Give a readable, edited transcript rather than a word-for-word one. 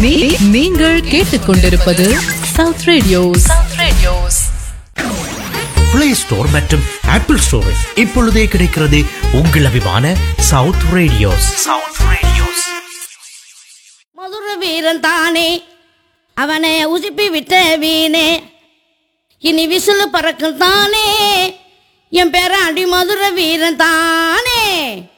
நீங்கள் கேட்டுக்கொண்டிருப்பது south radios. Play store மற்றும் ஆப்பிள் ஸ்டோரில் இப்பொழுதே கிடைக்கிறது உங்கள் அபிமான சவுத் ரேடியோஸ். மதுர வீரன் தானே அவனை உசுப்பி விட்ட வீணே, இனி விசிலு பறக்கும் தானே என் பேராண்டி மதுர வீரன் தானே.